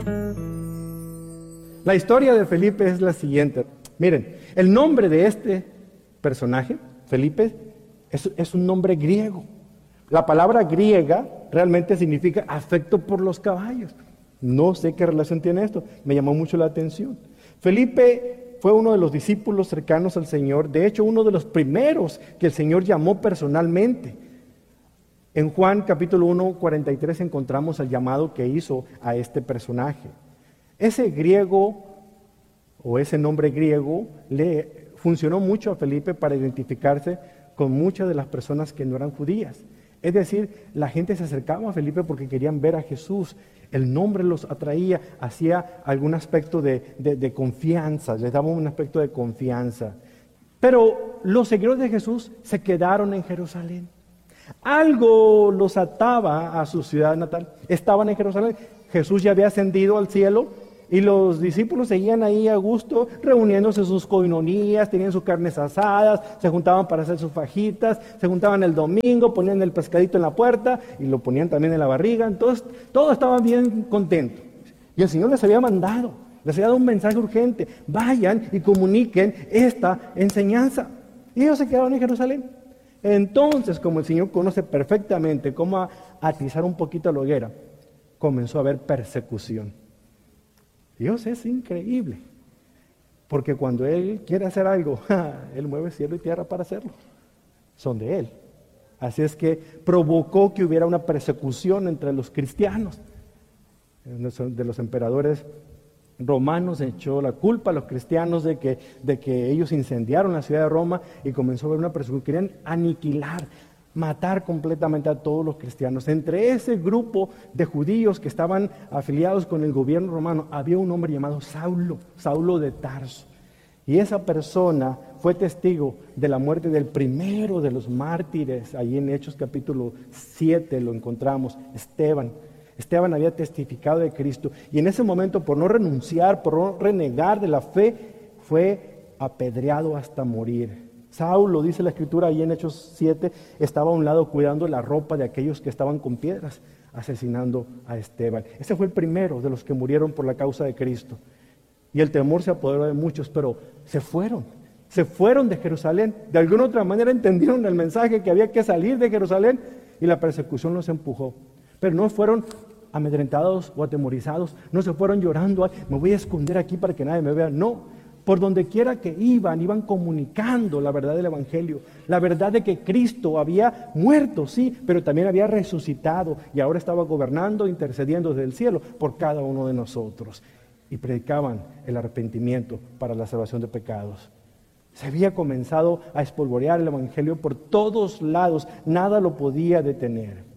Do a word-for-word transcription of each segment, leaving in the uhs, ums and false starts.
La historia de Felipe es la siguiente. Miren, el nombre de este personaje, Felipe, es, es un nombre griego. La palabra griega realmente significa afecto por los caballos. No sé qué relación tiene esto, me llamó mucho la atención. Felipe fue uno de los discípulos cercanos al Señor, de hecho uno de los primeros que el Señor llamó personalmente. En Juan capítulo uno, cuarenta y tres encontramos el llamado que hizo a este personaje. Ese griego o ese nombre griego le funcionó mucho a Felipe para identificarse con muchas de las personas que no eran judías. Es decir, la gente se acercaba a Felipe porque querían ver a Jesús. El nombre los atraía, hacía algún aspecto de, de, de confianza, les daba un aspecto de confianza. Pero los seguidores de Jesús se quedaron en Jerusalén. Algo los ataba a su ciudad natal. Estaban en Jerusalén. Jesús ya había ascendido al cielo y los discípulos seguían ahí a gusto, reuniéndose en sus coinonías, tenían sus carnes asadas, se juntaban para hacer sus fajitas, se juntaban el domingo, ponían el pescadito en la puerta y lo ponían también en la barriga. Entonces, todos estaban bien contentos. Y el Señor les había mandado, les había dado un mensaje urgente: vayan y comuniquen esta enseñanza. Y ellos se quedaron en Jerusalén. Entonces, como el Señor conoce perfectamente cómo atizar un poquito la hoguera, comenzó a haber persecución. Dios es increíble, porque cuando Él quiere hacer algo, Él mueve cielo y tierra para hacerlo. Son de Él. Así es que provocó que hubiera una persecución entre los cristianos. De los emperadores romanos echó la culpa a los cristianos de que, de que ellos incendiaron la ciudad de Roma y comenzó a haber una persecución. Querían aniquilar, matar completamente a todos los cristianos. Entre ese grupo de judíos que estaban afiliados con el gobierno romano, había un hombre llamado Saulo, Saulo de Tarso. Y esa persona fue testigo de la muerte del primero de los mártires. Allí en Hechos capítulo siete lo encontramos, Esteban. Esteban había testificado de Cristo y en ese momento, por no renunciar, por no renegar de la fe, fue apedreado hasta morir. Saulo, dice la Escritura ahí en Hechos siete, estaba a un lado cuidando la ropa de aquellos que estaban con piedras, asesinando a Esteban. Ese fue el primero de los que murieron por la causa de Cristo. Y el temor se apoderó de muchos, pero se fueron, se fueron de Jerusalén. De alguna otra manera entendieron el mensaje que había que salir de Jerusalén y la persecución los empujó. Pero no fueron amedrentados o atemorizados, no se fueron llorando: ay, me voy a esconder aquí para que nadie me vea. No, por donde quiera que iban, iban comunicando la verdad del Evangelio, la verdad de que Cristo había muerto, sí, pero también había resucitado y ahora estaba gobernando, intercediendo desde el cielo por cada uno de nosotros. Y predicaban el arrepentimiento para la salvación de pecados. Se había comenzado a espolvorear el Evangelio por todos lados, nada lo podía detener.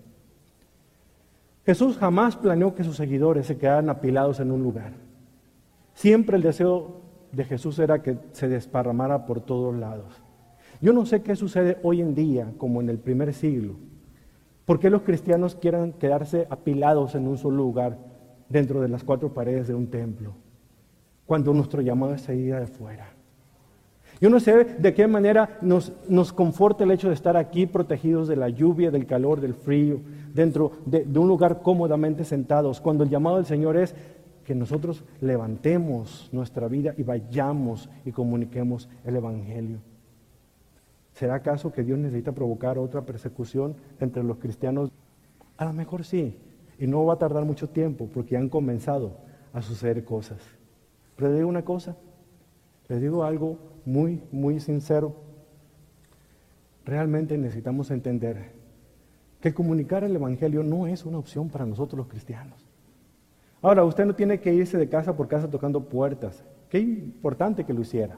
Jesús jamás planeó que sus seguidores se quedaran apilados en un lugar. Siempre el deseo de Jesús era que se desparramara por todos lados. Yo no sé qué sucede hoy en día, como en el primer siglo. ¿Por qué los cristianos quieran quedarse apilados en un solo lugar dentro de las cuatro paredes de un templo, cuando nuestro llamado es salir de afuera? Yo no sé de qué manera nos, nos conforta el hecho de estar aquí protegidos de la lluvia, del calor, del frío, dentro de, de un lugar cómodamente sentados, cuando el llamado del Señor es que nosotros levantemos nuestra vida y vayamos y comuniquemos el Evangelio. ¿Será acaso que Dios necesita provocar otra persecución entre los cristianos? A lo mejor sí, y no va a tardar mucho tiempo porque han comenzado a suceder cosas. Pero les digo una cosa, les digo algo muy, muy sincero. Realmente necesitamos entender que comunicar el Evangelio no es una opción para nosotros los cristianos. Ahora, usted no tiene que irse de casa por casa tocando puertas. Qué importante que lo hiciera.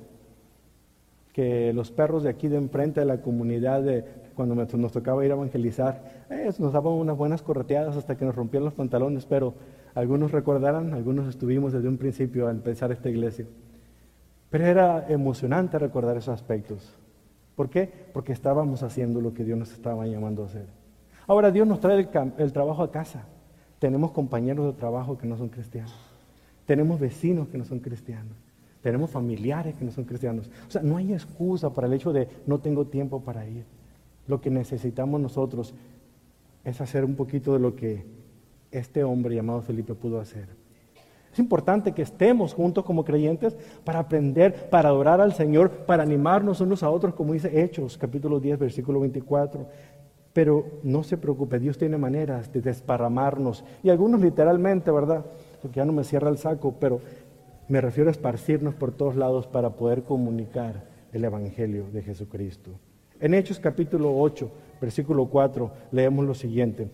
Que los perros de aquí de enfrente de la comunidad, de, cuando nos, nos tocaba ir a evangelizar, eh, nos daban unas buenas correteadas hasta que nos rompían los pantalones, pero algunos recordarán, algunos estuvimos desde un principio a empezar esta iglesia. Pero era emocionante recordar esos aspectos. ¿Por qué? Porque estábamos haciendo lo que Dios nos estaba llamando a hacer. Ahora Dios nos trae el, el trabajo a casa. Tenemos compañeros de trabajo que no son cristianos. Tenemos vecinos que no son cristianos. Tenemos familiares que no son cristianos. O sea, no hay excusa para el hecho de no tengo tiempo para ir. Lo que necesitamos nosotros es hacer un poquito de lo que este hombre llamado Felipe pudo hacer. Es importante que estemos juntos como creyentes para aprender, para adorar al Señor, para animarnos unos a otros, como dice Hechos, capítulo diez, versículo veinticuatro. Pero no se preocupe, Dios tiene maneras de desparramarnos. Y algunos literalmente, ¿verdad? Porque ya no me cierra el saco, pero me refiero a esparcirnos por todos lados para poder comunicar el Evangelio de Jesucristo. En Hechos capítulo ocho, versículo cuatro, leemos lo siguiente.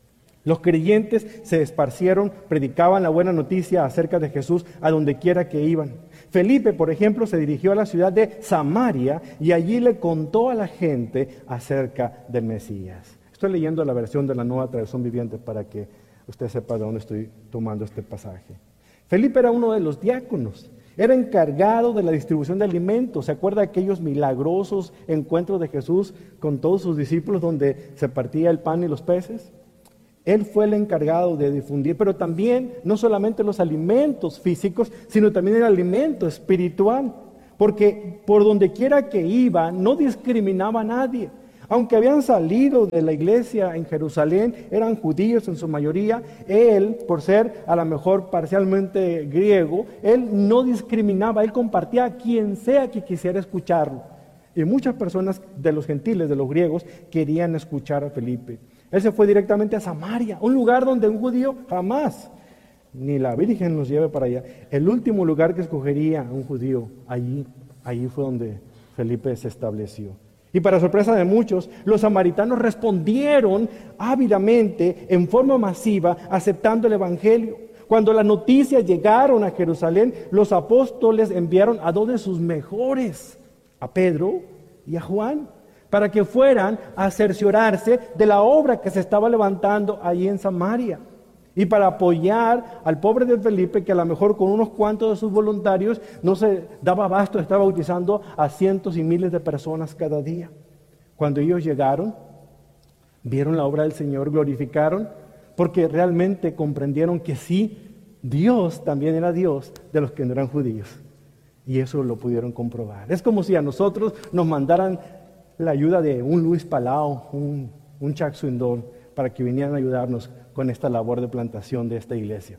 Los creyentes se esparcieron, predicaban la buena noticia acerca de Jesús a donde quiera que iban. Felipe, por ejemplo, se dirigió a la ciudad de Samaria y allí le contó a la gente acerca del Mesías. Estoy leyendo la versión de la Nueva Traducción Viviente para que usted sepa de dónde estoy tomando este pasaje. Felipe era uno de los diáconos, era encargado de la distribución de alimentos. ¿Se acuerda de aquellos milagrosos encuentros de Jesús con todos sus discípulos donde se partía el pan y los peces? Él fue el encargado de difundir, pero también no solamente los alimentos físicos, sino también el alimento espiritual, porque por donde quiera que iba no discriminaba a nadie. Aunque habían salido de la iglesia en Jerusalén, eran judíos en su mayoría, él, por ser a lo mejor parcialmente griego, él no discriminaba, él compartía a quien sea que quisiera escucharlo. Y muchas personas de los gentiles, de los griegos, querían escuchar a Felipe. Él se fue directamente a Samaria, un lugar donde un judío jamás, ni la Virgen los lleve para allá. El último lugar que escogería un judío, allí, allí fue donde Felipe se estableció. Y para sorpresa de muchos, los samaritanos respondieron ávidamente, en forma masiva, aceptando el Evangelio. Cuando las noticias llegaron a Jerusalén, los apóstoles enviaron a dos de sus mejores, a Pedro y a Juan, para que fueran a cerciorarse de la obra que se estaba levantando allí en Samaria. Y para apoyar al pobre de Felipe, que a lo mejor con unos cuantos de sus voluntarios no se daba abasto de estar bautizando a cientos y miles de personas cada día. Cuando ellos llegaron, vieron la obra del Señor, glorificaron, porque realmente comprendieron que sí, Dios también era Dios de los que no eran judíos. Y eso lo pudieron comprobar. Es como si a nosotros nos mandaran la ayuda de un Luis Palau, un, un Chuck Swindoll, para que vinieran a ayudarnos con esta labor de plantación de esta iglesia.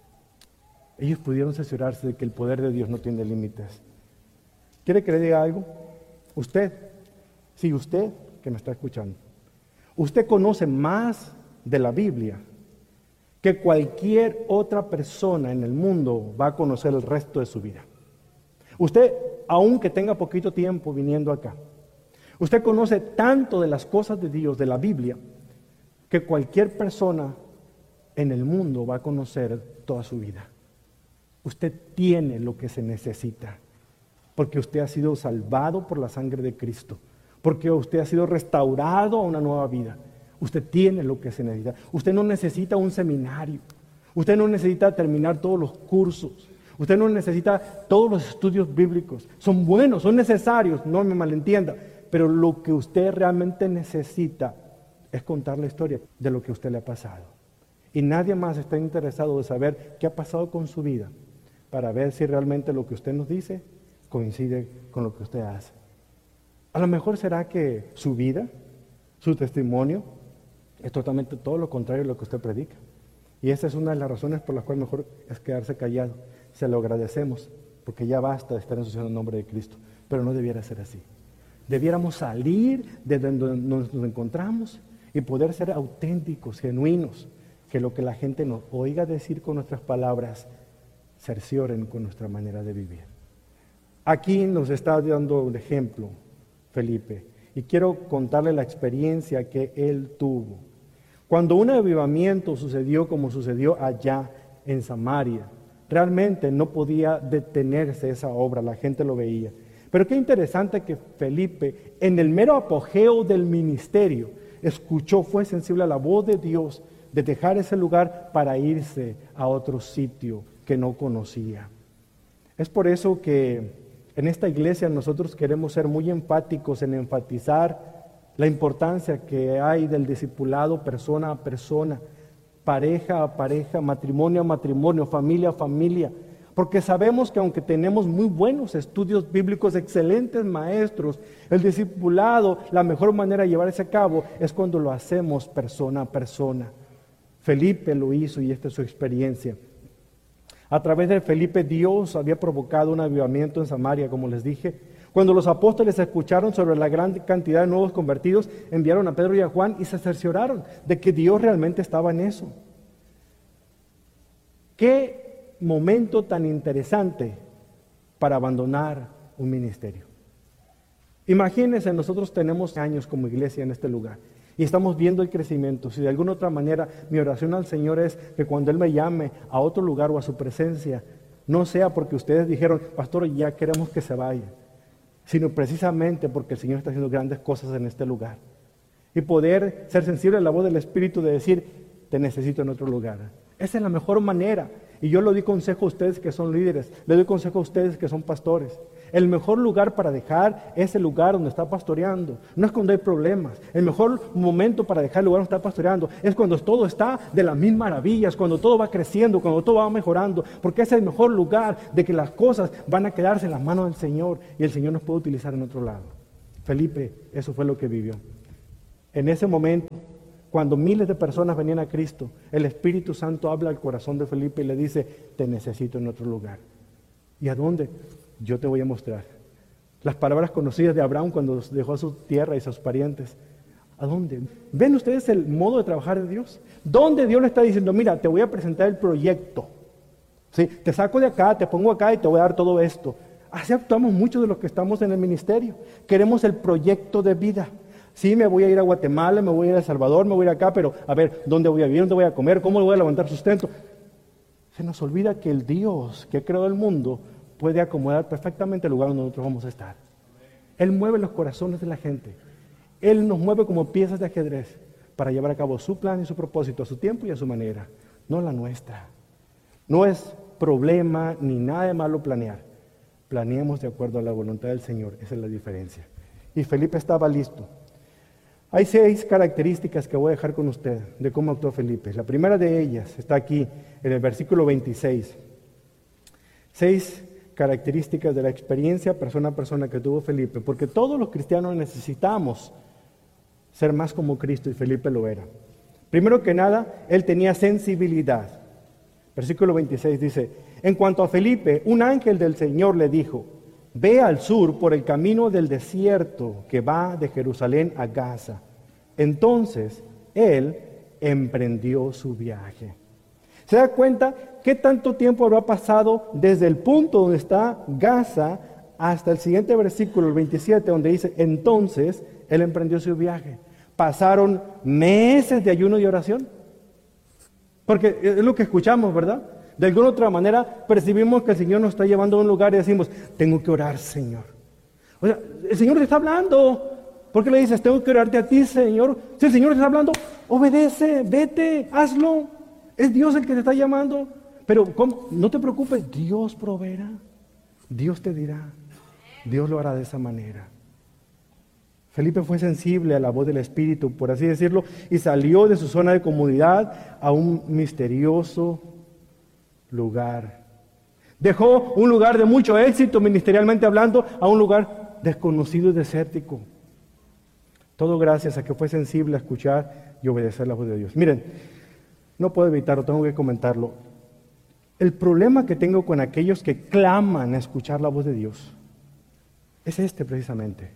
Ellos pudieron cerciorarse de que el poder de Dios no tiene límites. ¿Quiere que le diga algo? Usted, sí, usted que me está escuchando, usted conoce más de la Biblia que cualquier otra persona en el mundo va a conocer el resto de su vida. Usted, aunque tenga poquito tiempo viniendo acá, usted conoce tanto de las cosas de Dios, de la Biblia, que cualquier persona en el mundo va a conocer toda su vida. Usted tiene lo que se necesita, porque usted ha sido salvado por la sangre de Cristo, porque usted ha sido restaurado a una nueva vida. Usted tiene lo que se necesita. Usted no necesita un seminario, usted no necesita terminar todos los cursos, usted no necesita todos los estudios bíblicos. Son buenos, son necesarios, no me malentienda, pero lo que usted realmente necesita es contar la historia de lo que a usted le ha pasado. Y nadie más está interesado de saber qué ha pasado con su vida para ver si realmente lo que usted nos dice coincide con lo que usted hace. A lo mejor será que su vida, su testimonio, es totalmente todo lo contrario de lo que usted predica. Y esa es una de las razones por las cuales mejor es quedarse callado. Se lo agradecemos, porque ya basta de estar ensuciando el nombre de Cristo. Pero no debiera ser así. Debiéramos salir de donde nos encontramos y poder ser auténticos, genuinos, que lo que la gente nos oiga decir con nuestras palabras cercioren con nuestra manera de vivir. Aquí nos está dando un ejemplo Felipe, y quiero contarle la experiencia que él tuvo. Cuando un avivamiento sucedió como sucedió allá en Samaria, realmente no podía detenerse esa obra, la gente lo veía. Pero qué interesante que Felipe, en el mero apogeo del ministerio, escuchó, fue sensible a la voz de Dios de dejar ese lugar para irse a otro sitio que no conocía. Es por eso que en esta iglesia nosotros queremos ser muy enfáticos en enfatizar la importancia que hay del discipulado persona a persona, pareja a pareja, matrimonio a matrimonio, familia a familia, porque sabemos que aunque tenemos muy buenos estudios bíblicos, excelentes maestros, el discipulado, la mejor manera de llevarse a cabo es cuando lo hacemos persona a persona. Felipe lo hizo y esta es su experiencia. A través de Felipe, Dios había provocado un avivamiento en Samaria, como les dije. Cuando los apóstoles escucharon sobre la gran cantidad de nuevos convertidos, enviaron a Pedro y a Juan y se cercioraron de que Dios realmente estaba en eso. Qué momento tan interesante para abandonar un ministerio. Imagínense, nosotros tenemos años como iglesia en este lugar y estamos viendo el crecimiento. Si de alguna otra manera mi oración al Señor es que cuando Él me llame a otro lugar o a su presencia, no sea porque ustedes dijeron, pastor, ya queremos que se vaya, sino precisamente porque el Señor está haciendo grandes cosas en este lugar. Y poder ser sensible a la voz del Espíritu de decir, te necesito en otro lugar. Esa es la mejor manera. Y yo le doy consejo a ustedes que son líderes, le doy consejo a ustedes que son pastores. El mejor lugar para dejar es el lugar donde está pastoreando. No es cuando hay problemas. El mejor momento para dejar el lugar donde está pastoreando es cuando todo está de las mil maravillas, cuando todo va creciendo, cuando todo va mejorando. Porque es el mejor lugar de que las cosas van a quedarse en las manos del Señor y el Señor nos puede utilizar en otro lado. Felipe, eso fue lo que vivió. En ese momento, cuando miles de personas venían a Cristo, el Espíritu Santo habla al corazón de Felipe y le dice, te necesito en otro lugar. ¿Y a dónde? Yo te voy a mostrar. Las palabras conocidas de Abraham cuando dejó a su tierra y a sus parientes. ¿A dónde? ¿Ven ustedes el modo de trabajar de Dios? ¿Dónde Dios le está diciendo, mira, te voy a presentar el proyecto? ¿Sí? Te saco de acá, te pongo acá y te voy a dar todo esto. Así actuamos muchos de los que estamos en el ministerio. Queremos el proyecto de vida. Sí, me voy a ir a Guatemala, me voy a ir a El Salvador, me voy a ir acá, pero a ver, ¿dónde voy a vivir? ¿Dónde voy a comer? ¿Cómo voy a levantar sustento? Se nos olvida que el Dios que creó el mundo puede acomodar perfectamente el lugar donde nosotros vamos a estar. Él mueve los corazones de la gente. Él nos mueve como piezas de ajedrez para llevar a cabo su plan y su propósito a su tiempo y a su manera, no la nuestra. No es problema ni nada de malo planear. Planeemos de acuerdo a la voluntad del Señor. Esa es la diferencia. Y Felipe estaba listo. Hay seis características que voy a dejar con usted de cómo actuó Felipe. La primera de ellas está aquí en el versículo veintiséis. Seis características de la experiencia persona a persona que tuvo Felipe, porque todos los cristianos necesitamos ser más como Cristo y Felipe lo era. Primero que nada, él tenía sensibilidad. Versículo veintiséis dice, en cuanto a Felipe, un ángel del Señor le dijo, ve al sur por el camino del desierto que va de Jerusalén a Gaza. Entonces, él emprendió su viaje. ¿Se da cuenta qué tanto tiempo habrá pasado desde el punto donde está Gaza hasta el siguiente versículo, el veintisiete, donde dice, entonces él emprendió su viaje? Pasaron meses de ayuno y oración. Porque es lo que escuchamos, ¿verdad? De alguna otra manera percibimos que el Señor nos está llevando a un lugar y decimos, tengo que orar, Señor. O sea, el Señor te está hablando. ¿Por qué le dices, tengo que orarte a ti, Señor? Si el Señor te está hablando, obedece, vete, hazlo. Es Dios el que te está llamando. Pero ¿cómo? No te preocupes, Dios proveerá. Dios te dirá. Dios lo hará de esa manera. Felipe fue sensible a la voz del Espíritu, por así decirlo, y salió de su zona de comodidad a un misterioso lugar. Dejó un lugar de mucho éxito ministerialmente hablando a un lugar desconocido y desértico. Todo gracias a que fue sensible a escuchar y obedecer la voz de Dios. Miren, no puedo evitarlo, tengo que comentarlo. El problema que tengo con aquellos que claman a escuchar la voz de Dios es este precisamente.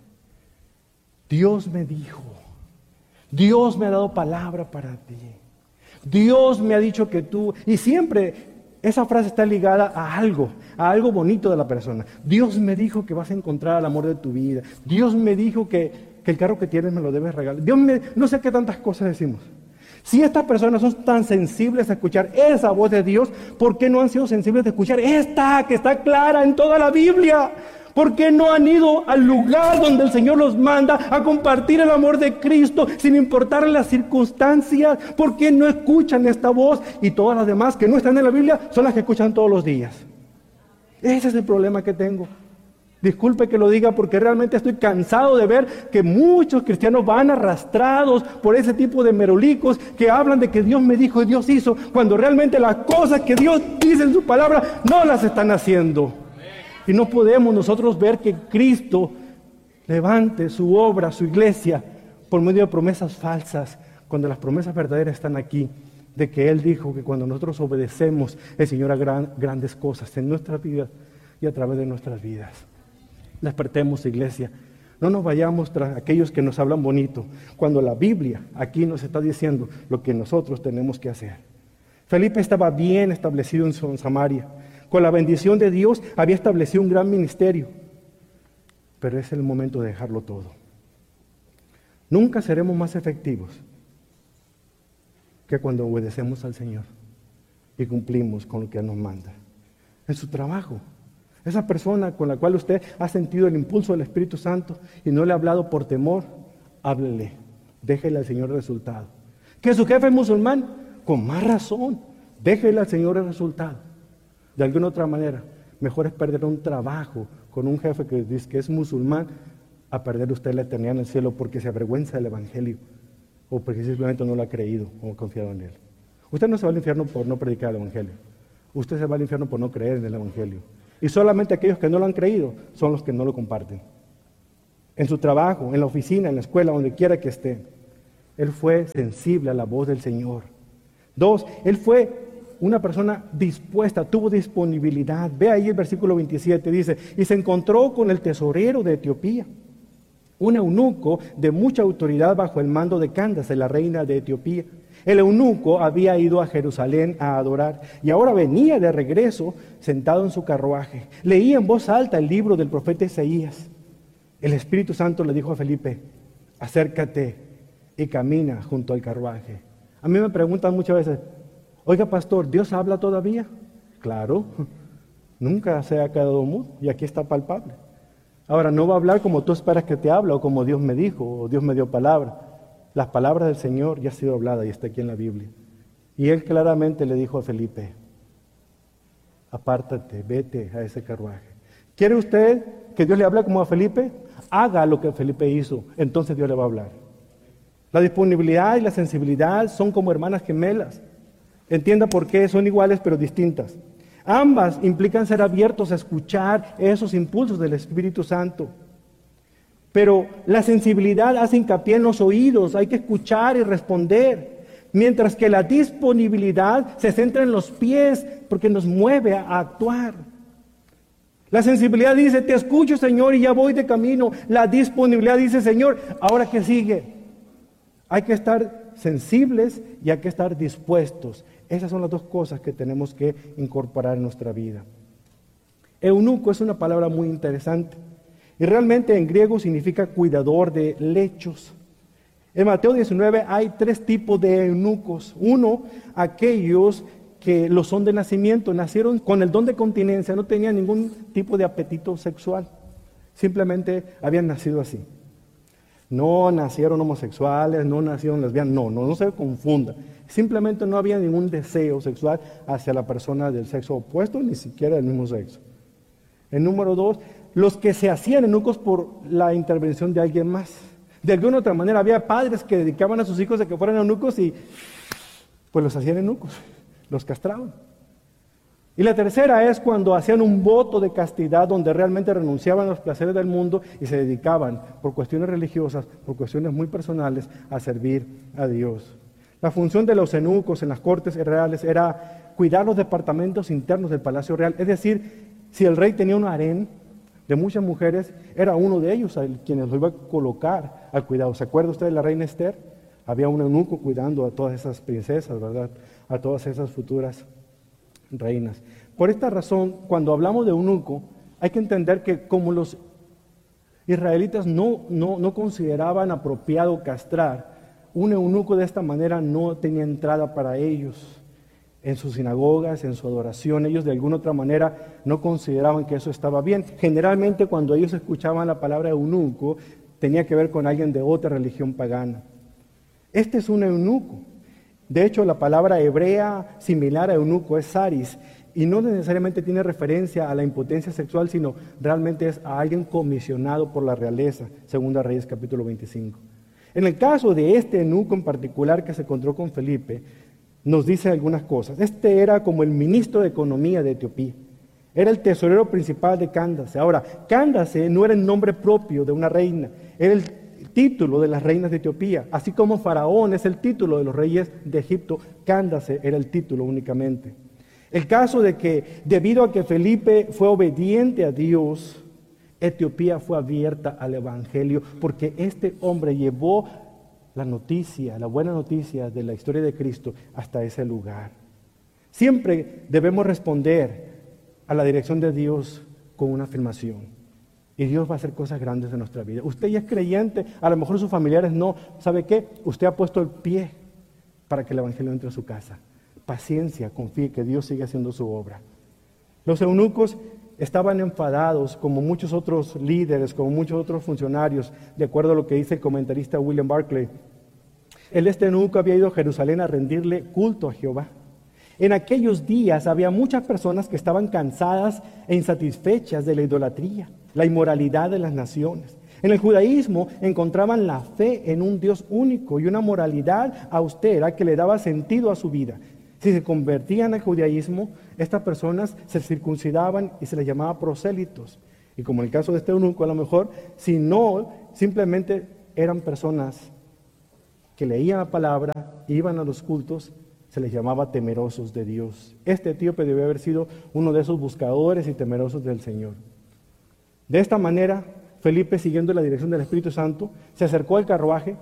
Dios me dijo, Dios me ha dado palabra para ti, Dios me ha dicho que tú, y siempre esa frase está ligada a algo, a algo bonito de la persona. Dios me dijo que vas a encontrar el amor de tu vida, Dios me dijo que, que el carro que tienes me lo debes regalar, Dios me, no sé qué tantas cosas decimos. Si estas personas son tan sensibles a escuchar esa voz de Dios, ¿por qué no han sido sensibles a escuchar esta que está clara en toda la Biblia? ¿Por qué no han ido al lugar donde el Señor los manda a compartir el amor de Cristo sin importar las circunstancias? ¿Por qué no escuchan esta voz? Y todas las demás que no están en la Biblia son las que escuchan todos los días. Ese es el problema que tengo. Disculpe que lo diga porque realmente estoy cansado de ver que muchos cristianos van arrastrados por ese tipo de merolicos que hablan de que Dios me dijo y Dios hizo, cuando realmente las cosas que Dios dice en su palabra no las están haciendo. Y no podemos nosotros ver que Cristo levante su obra, su iglesia, por medio de promesas falsas, cuando las promesas verdaderas están aquí de que Él dijo que cuando nosotros obedecemos, el Señor hará gran, grandes cosas en nuestras vidas y a través de nuestras vidas. Despertemos, iglesia. No nos vayamos tras aquellos que nos hablan bonito, cuando la Biblia aquí nos está diciendo lo que nosotros tenemos que hacer. Felipe estaba bien establecido en Samaria. Con la bendición de Dios había establecido un gran ministerio. Pero es el momento de dejarlo todo. Nunca seremos más efectivos que cuando obedecemos al Señor y cumplimos con lo que Él nos manda. En su trabajo. Esa persona con la cual usted ha sentido el impulso del Espíritu Santo y no le ha hablado por temor, háblele, déjele al Señor el resultado. ¿Que su jefe es musulmán? Con más razón, déjele al Señor el resultado. De alguna otra manera, mejor es perder un trabajo con un jefe que dice que es musulmán a perder usted la eternidad en el cielo porque se avergüenza del Evangelio o porque simplemente no lo ha creído o ha confiado en Él. Usted no se va al infierno por no predicar el Evangelio. Usted se va al infierno por no creer en el Evangelio. Y solamente aquellos que no lo han creído son los que no lo comparten. En su trabajo, en la oficina, en la escuela, donde quiera que esté. Él fue sensible a la voz del Señor. Dos, él fue una persona dispuesta, tuvo disponibilidad. Ve ahí el versículo veintisiete, dice, y se encontró con el tesorero de Etiopía, un eunuco de mucha autoridad bajo el mando de Candace, la reina de Etiopía. El eunuco había ido a Jerusalén a adorar y ahora venía de regreso sentado en su carruaje. Leía en voz alta el libro del profeta Isaías. El Espíritu Santo le dijo a Felipe, acércate y camina junto al carruaje. A mí me preguntan muchas veces, oiga pastor, ¿Dios habla todavía? Claro, nunca se ha quedado mudo y aquí está palpable. Ahora, no va a hablar como tú esperas que te hable o como Dios me dijo o Dios me dio palabra. Las palabras del Señor ya han sido habladas y está aquí en la Biblia. Y Él claramente le dijo a Felipe, apártate, vete a ese carruaje. ¿Quiere usted que Dios le hable como a Felipe? Haga lo que Felipe hizo, entonces Dios le va a hablar. La disponibilidad y la sensibilidad son como hermanas gemelas. Entienda por qué son iguales pero distintas. Ambas implican ser abiertos a escuchar esos impulsos del Espíritu Santo. Pero la sensibilidad hace hincapié en los oídos, hay que escuchar y responder. Mientras que la disponibilidad se centra en los pies porque nos mueve a actuar. La sensibilidad dice, te escucho Señor y ya voy de camino. La disponibilidad dice, Señor, ¿ahora qué sigue? Hay que estar sensibles y hay que estar dispuestos. Esas son las dos cosas que tenemos que incorporar en nuestra vida. Eunuco es una palabra muy interesante. Y realmente en griego significa cuidador de lechos. En Mateo diecinueve hay tres tipos de eunucos. Uno, aquellos que lo son de nacimiento, nacieron con el don de continencia, no tenían ningún tipo de apetito sexual. Simplemente habían nacido así. No nacieron homosexuales, no nacieron lesbianas, no, no, no se confunda. Simplemente no había ningún deseo sexual hacia la persona del sexo opuesto, ni siquiera del mismo sexo. El número dos, los que se hacían eunucos por la intervención de alguien más. De alguna otra manera, había padres que dedicaban a sus hijos a que fueran eunucos y pues los hacían eunucos, los castraban. Y la tercera es cuando hacían un voto de castidad donde realmente renunciaban a los placeres del mundo y se dedicaban por cuestiones religiosas, por cuestiones muy personales, a servir a Dios. La función de los eunucos en las cortes reales era cuidar los departamentos internos del palacio real. Es decir, si el rey tenía un harén de muchas mujeres, era uno de ellos a quienes lo iba a colocar al cuidado. ¿Se acuerda usted de la reina Esther? Había un eunuco cuidando a todas esas princesas, ¿verdad? A todas esas futuras reinas. Por esta razón, cuando hablamos de eunuco, hay que entender que como los israelitas no, no, no consideraban apropiado castrar, un eunuco de esta manera no tenía entrada para ellos. En sus sinagogas, en su adoración, ellos de alguna otra manera no consideraban que eso estaba bien. Generalmente cuando ellos escuchaban la palabra eunuco, tenía que ver con alguien de otra religión pagana. Este es un eunuco. De hecho, la palabra hebrea similar a eunuco es saris, y no necesariamente tiene referencia a la impotencia sexual, sino realmente es a alguien comisionado por la realeza, Segunda Reyes capítulo veinticinco. En el caso de este eunuco en particular que se encontró con Felipe, nos dice algunas cosas. Este era como el ministro de Economía de Etiopía. Era el tesorero principal de Candace. Ahora, Candace no era el nombre propio de una reina. Era el, título de las reinas de Etiopía, así como Faraón es el título de los reyes de Egipto, Cándace era el título únicamente. El caso de que debido a que Felipe fue obediente a Dios, Etiopía fue abierta al evangelio, porque este hombre llevó la noticia, la buena noticia de la historia de Cristo hasta ese lugar. Siempre debemos responder a la dirección de Dios con una afirmación. Y Dios va a hacer cosas grandes en nuestra vida. Usted ya es creyente, a lo mejor sus familiares no. ¿Sabe qué? Usted ha puesto el pie para que el evangelio entre a su casa. Paciencia, confíe que Dios sigue haciendo su obra. Los eunucos estaban enfadados, como muchos otros líderes, como muchos otros funcionarios, de acuerdo a lo que dice el comentarista William Barclay. El este eunuco había ido a Jerusalén a rendirle culto a Jehová. En aquellos días había muchas personas que estaban cansadas e insatisfechas de la idolatría, la inmoralidad de las naciones. En el judaísmo encontraban la fe en un Dios único y una moralidad austera que le daba sentido a su vida. Si se convertían al judaísmo, estas personas se circuncidaban y se les llamaba prosélitos. Y como en el caso de este eunuco, a lo mejor, si no, simplemente eran personas que leían la palabra, iban a los cultos, se les llamaba temerosos de Dios. Este etíope debió haber sido uno de esos buscadores y temerosos del Señor. De esta manera, Felipe, siguiendo la dirección del Espíritu Santo, se acercó al carruaje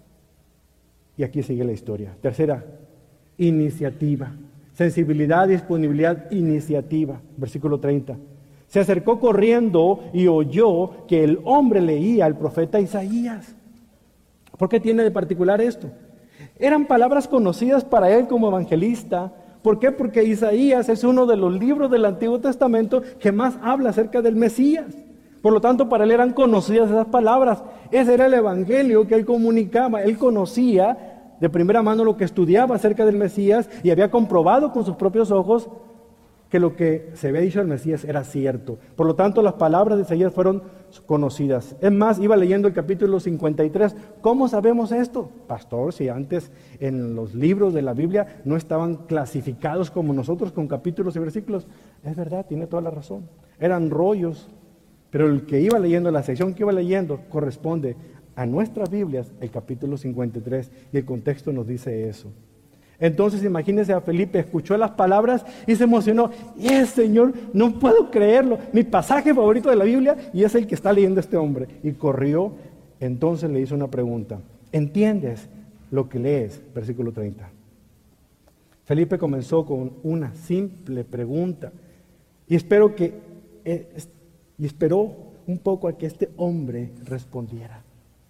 y aquí sigue la historia. Tercera, iniciativa. Sensibilidad, disponibilidad, iniciativa. Versículo treinta. Se acercó corriendo y oyó que el hombre leía al profeta Isaías. ¿Por qué tiene de particular esto? Eran palabras conocidas para él como evangelista. ¿Por qué? Porque Isaías es uno de los libros del Antiguo Testamento que más habla acerca del Mesías. Por lo tanto, para él eran conocidas esas palabras. Ese era el evangelio que él comunicaba. Él conocía de primera mano lo que estudiaba acerca del Mesías y había comprobado con sus propios ojos que lo que se había dicho del Mesías era cierto. Por lo tanto, las palabras de Isaías fueron conocidas. Es más, iba leyendo el capítulo cincuenta y tres. ¿Cómo sabemos esto? Pastor, si antes en los libros de la Biblia no estaban clasificados como nosotros con capítulos y versículos. Es verdad, tiene toda la razón. Eran rollos. Pero el que iba leyendo, la sección que iba leyendo, corresponde a nuestras Biblias, el capítulo cincuenta y tres, y el contexto nos dice eso. Entonces imagínense a Felipe, escuchó las palabras y se emocionó. ¡Es, Señor! No puedo creerlo. Mi pasaje favorito de la Biblia y es el que está leyendo este hombre. Y corrió, entonces le hizo una pregunta. ¿Entiendes lo que lees? Versículo treinta. Felipe comenzó con una simple pregunta y espero que eh, y esperó un poco a que este hombre respondiera.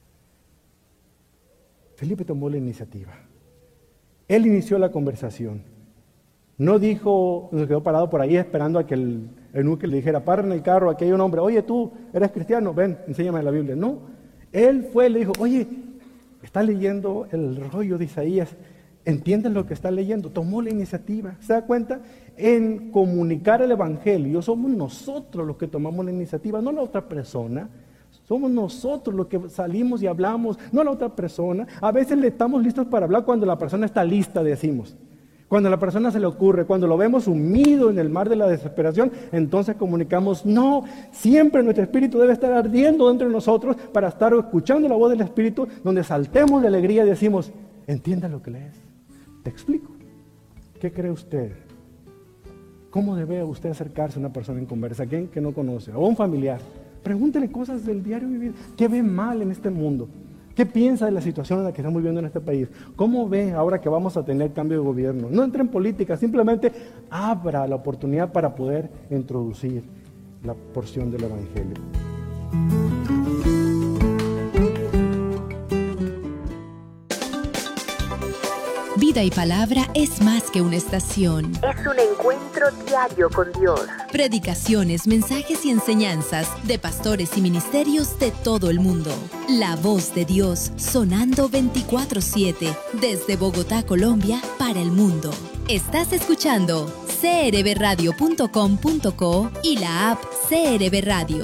Felipe tomó la iniciativa. Él inició la conversación. No dijo, se quedó parado por ahí esperando a que el eunuco le dijera, para en el carro, aquí hay un hombre, oye, tú eres cristiano, ven, enséñame la Biblia. No, él fue y le dijo, oye, está leyendo el rollo de Isaías, ¿entiendes lo que está leyendo? Tomó la iniciativa. ¿Se da cuenta? En comunicar el evangelio somos nosotros los que tomamos la iniciativa, no la otra persona. Somos nosotros los que salimos y hablamos, no la otra persona. A veces le estamos listos para hablar cuando la persona está lista, decimos. Cuando a la persona se le ocurre, cuando lo vemos sumido en el mar de la desesperación, entonces comunicamos. No, siempre nuestro espíritu debe estar ardiendo dentro de nosotros para estar escuchando la voz del Espíritu, donde saltemos de alegría y decimos, entienda lo que lees. Te explico. ¿Qué cree usted? ¿Cómo debe usted acercarse a una persona en conversa, a alguien que no conoce, o a un familiar? Pregúntele cosas del diario vivir. ¿Qué ve mal en este mundo? ¿Qué piensa de la situación en la que estamos viviendo en este país? ¿Cómo ve ahora que vamos a tener cambio de gobierno? No entre en política, simplemente abra la oportunidad para poder introducir la porción del Evangelio. Vida y Palabra es más que una estación. Es un encuentro diario con Dios. Predicaciones, mensajes y enseñanzas de pastores y ministerios de todo el mundo. La voz de Dios sonando veinticuatro siete desde Bogotá, Colombia, para el mundo. Estás escuchando c r b radio punto com punto co y la app C R B Radio.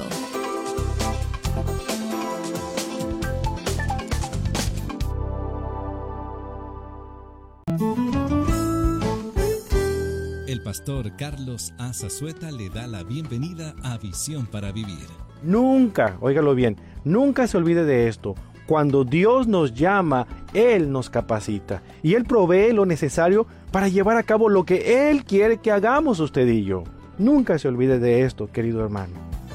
El pastor Carlos Azazueta le da la bienvenida a Visión para Vivir. Nunca, óigalo bien, nunca se olvide de esto. Cuando Dios nos llama, Él nos capacita y Él provee lo necesario para llevar a cabo lo que Él quiere que hagamos usted y yo. Nunca se olvide de esto, querido hermano.